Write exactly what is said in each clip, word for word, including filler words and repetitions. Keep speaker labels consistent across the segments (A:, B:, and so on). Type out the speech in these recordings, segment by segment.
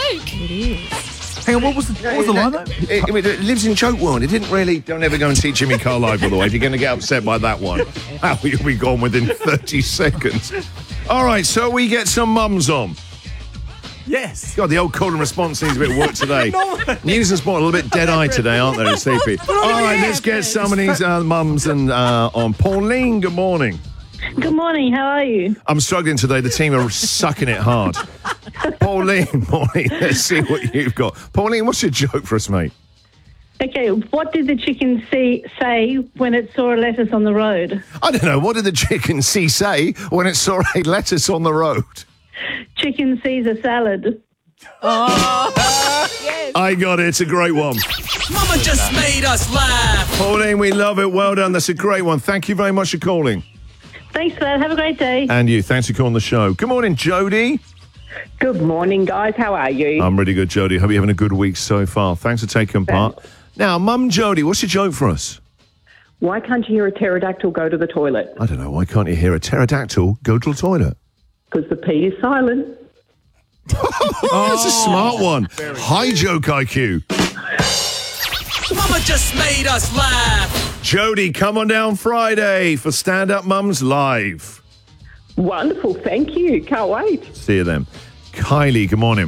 A: joke.
B: It is.
C: Hang on, what was the, what was the line, though?
D: It, it, it lives in joke world. It didn't really... Don't ever go and see Jimmy Carlisle, by the way, if you're going to get upset by that one. How you'll be gone within thirty seconds. All right, so we get some mums on.
C: Yes.
D: God, the old call and response needs a bit of work today. no. News and sport a little bit dead-eyed today, aren't they, sleepy? All right, let's get some of these uh, mums and uh, on. Pauline, good morning.
E: Good morning, how are you?
D: I'm struggling today. The team are sucking it hard. Pauline, Pauline, let's see what you've got. Pauline, what's your joke for us, mate?
E: Okay, what did the chicken see, say when it saw a lettuce on the road?
D: I don't know. What did the chicken see say when it saw a lettuce on the road?
E: Chicken sees a salad.
B: Oh, yes.
D: I got it. It's a great one.
F: Mama just made us laugh.
D: Pauline, we love it. Well done. That's a great one. Thank you very much for calling.
E: Thanks for that. Have a great day.
D: And you. Thanks for calling the show. Good morning, Jodie.
G: Good morning, guys. How are you?
D: I'm really good, Jodie. Hope you're having a good week so far. Thanks for taking part. Now, Mum Jodie, what's your joke for us?
G: Why can't you hear a pterodactyl go to the toilet?
D: I don't know. Why can't you hear a pterodactyl go to the toilet?
G: Because the P is silent.
D: Oh, that's a smart one. High joke I Q.
F: Mama just made us laugh.
D: Jodie, come on down Friday for Stand Up Mums Live.
G: Wonderful. Thank you. Can't wait.
D: See you then. Kylie, good morning.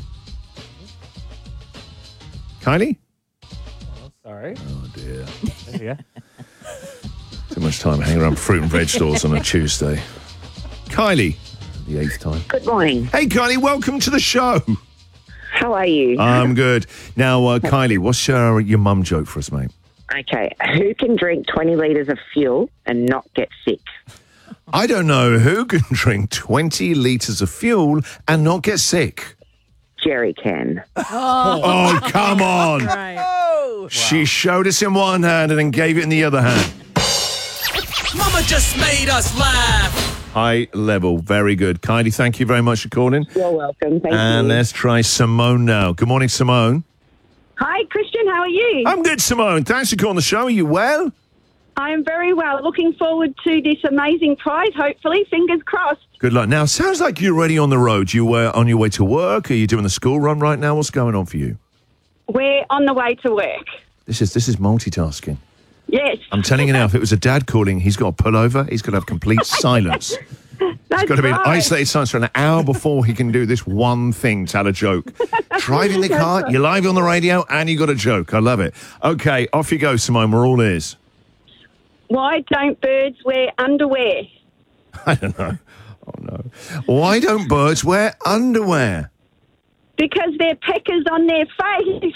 D: Kylie?
C: Sorry.
D: Oh, dear.
C: There you go.
D: Too much time hanging around fruit and veg stores on a Tuesday. Kylie, the eighth time.
H: Good morning.
D: Hey, Kylie, welcome to the show.
H: How are you?
D: I'm good. Now, uh, Kylie, what's your, your mum joke for us, mate?
H: Okay. Who can drink twenty litres of fuel and not get sick?
D: I don't know who can drink twenty litres of fuel and not get sick.
H: Jerry can.
D: Oh, come on.
B: Right.
C: Oh.
D: She showed us in one hand and then gave it in the other hand.
F: Mama just made us laugh.
D: High level. Very good. Kylie, thank you very much for calling.
H: You're welcome. Thank
D: And
H: you.
D: let's try Simone now. Good morning, Simone.
E: Hi, Christian. How are you?
D: I'm good, Simone. Thanks for calling the show. Are you well?
E: I am very well. Looking forward to this amazing prize, hopefully. Fingers crossed.
D: Good luck. Now, sounds like you're already on the road. You were on your way to work? Are you doing the school run right now? What's going on for you?
E: We're on the way to work.
D: This is this is multitasking.
E: Yes.
D: I'm telling you now, if it was a dad calling, he's got to pull over. He's got to have complete silence.
E: That's
D: It's got to be an
E: right.
D: isolated silence for an hour before he can do this one thing, tell a joke. Driving the car, you're live on the radio, and you got a joke. I love it. Okay, off you go, Simone. We're all ears.
E: Why don't birds wear underwear?
D: I don't know. Oh, no. Why don't birds wear underwear?
E: Because they're peckers on their face.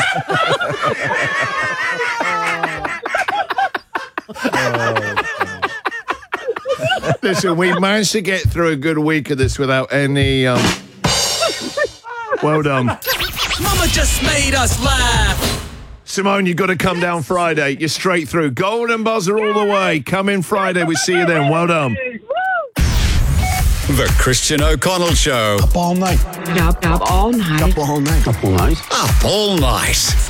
D: Listen, we managed to get through a good week of this without any... Um... Well done.
F: Mama just made us laugh.
D: Simone, you've got to come down Friday. You're straight through. Golden buzzer all the way. Come in Friday. We'll see you then. Well done.
I: The Christian O'Connell Show.
J: Up all night.
B: Up, up all night.
J: Up all night. Up all night.
I: Up all night.